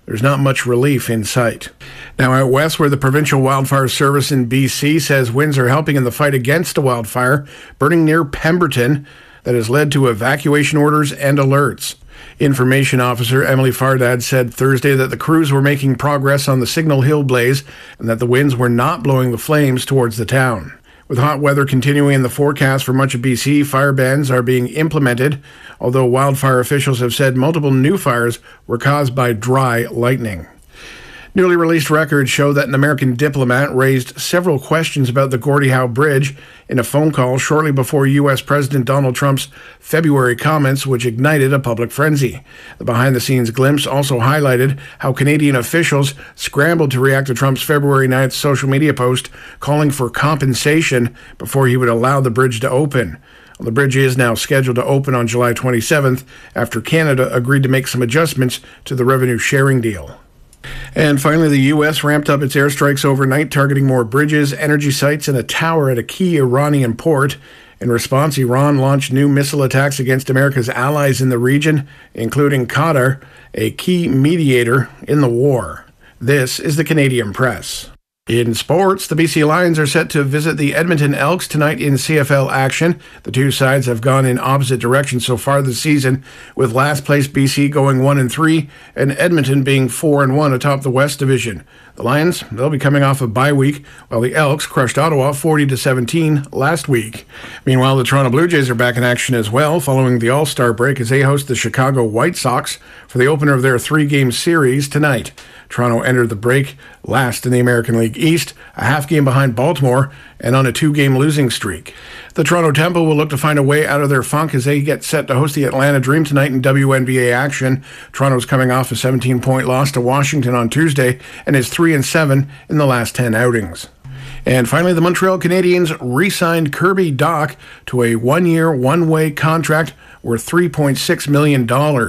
there's not much relief in sight. Now out west, where the Provincial Wildfire Service in BC says winds are helping in the fight against a wildfire burning near Pemberton that has led to evacuation orders and alerts. Information Officer Emily Fardad said Thursday that the crews were making progress on the Signal Hill blaze and that the winds were not blowing the flames towards the town. With hot weather continuing in the forecast for much of BC, fire bans are being implemented, although wildfire officials have said multiple new fires were caused by dry lightning. Newly released records show that an American diplomat raised several questions about the Gordie Howe Bridge in a phone call shortly before U.S. President Donald Trump's February comments, which ignited a public frenzy. The behind-the-scenes glimpse also highlighted how Canadian officials scrambled to react to Trump's February 9th social media post calling for compensation before he would allow the bridge to open. The bridge is now scheduled to open on July 27th after Canada agreed to make some adjustments to the revenue sharing deal. And finally, the U.S. ramped up its airstrikes overnight, targeting more bridges, energy sites, and a tower at a key Iranian port. In response, Iran launched new missile attacks against America's allies in the region, including Qatar, a key mediator in the war. This is the Canadian Press. In sports, the BC Lions are set to visit the Edmonton Elks tonight in CFL action. The two sides have gone in opposite directions so far this season, with last place BC going 1-3 and Edmonton being 4-1 atop the West Division. The Lions, they'll be coming off a bye week, while the Elks crushed Ottawa 40-17 last week. Meanwhile, the Toronto Blue Jays are back in action as well, following the All-Star break as they host the Chicago White Sox for the opener of their 3-game series tonight. Toronto entered the break last in the American League East, a half game behind Baltimore, and on a 2-game losing streak. The Toronto Temple will look to find a way out of their funk as they get set to host the Atlanta Dream tonight in WNBA action. Toronto's coming off a 17-point loss to Washington on Tuesday and is 3-7 in the last 10 outings. And finally, the Montreal Canadiens re-signed Kirby Dach to a 1-year, one-way contract worth $3.6 million.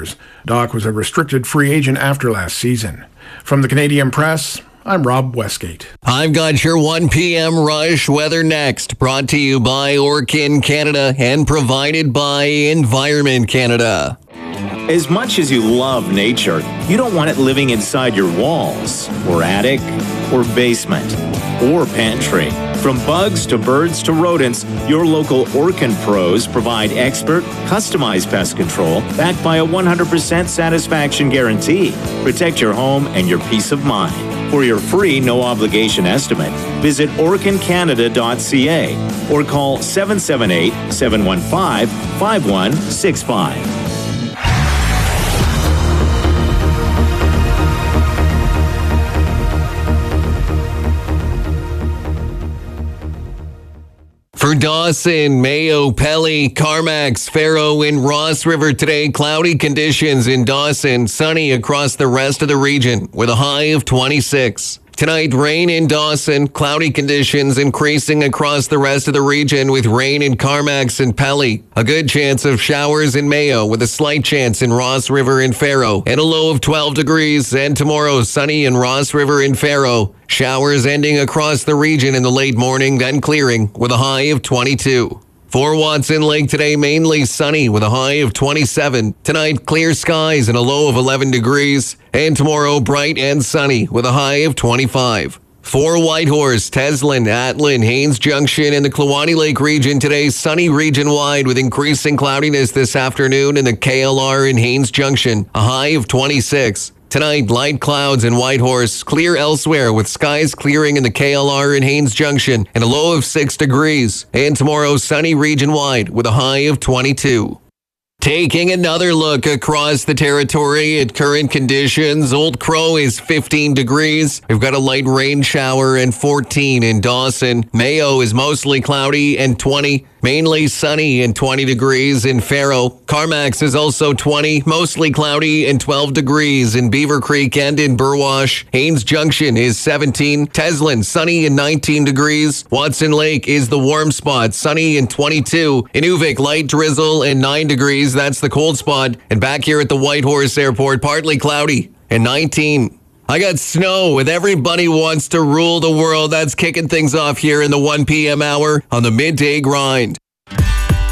Dach was a restricted free agent after last season. From the Canadian Press, I'm Rob Westgate. I've got your 1 p.m. rush weather next, brought to you by Orkin Canada and provided by Environment Canada. As much as you love nature, you don't want it living inside your walls, or attic, or basement, or pantry. From bugs to birds to rodents, your local Orkin pros provide expert, customized pest control backed by a 100% satisfaction guarantee. Protect your home and your peace of mind. For your free, no-obligation estimate, visit orkincanada.ca or call 778-715-5165. For Dawson, Mayo, Pelly, Carmacks, Faro, and Ross River today, cloudy conditions in Dawson, sunny across the rest of the region with a high of 26. Tonight, rain in Dawson, cloudy conditions increasing across the rest of the region with rain in Carmacks and Pelly. A good chance of showers in Mayo with a slight chance in Ross River and Faro and a low of 12 degrees. And tomorrow, sunny in Ross River and Faro. Showers ending across the region in the late morning, then clearing with a high of 22. For Watson Lake today, mainly sunny with a high of 27. Tonight, clear skies and a low of 11 degrees. And tomorrow, bright and sunny with a high of 25. For Whitehorse, Teslin, Atlin, Haines Junction, and the Kluane Lake region today, sunny region-wide with increasing cloudiness this afternoon in the KLR and Haines Junction, a high of 26. Tonight, light clouds in Whitehorse, clear elsewhere with skies clearing in the KLR and Haines Junction and a low of 6 degrees. And tomorrow, sunny region-wide with a high of 22. Taking another look across the territory at current conditions, Old Crow is 15 degrees. We've got a light rain shower and 14 in Dawson. Mayo is mostly cloudy and 20. Mainly sunny and 20 degrees in Faro. Carmacks is also 20, mostly cloudy and 12 degrees in Beaver Creek and in Burwash. Haines Junction is 17. Teslin, sunny and 19 degrees. Watson Lake is the warm spot, sunny and 22. Inuvik, light drizzle and 9 degrees. That's the cold spot. And back here at the Whitehorse Airport, partly cloudy and 19. I got snow with Everybody Wants to Rule the World. That's kicking things off here in the 1 p.m. hour on the Midday Grind.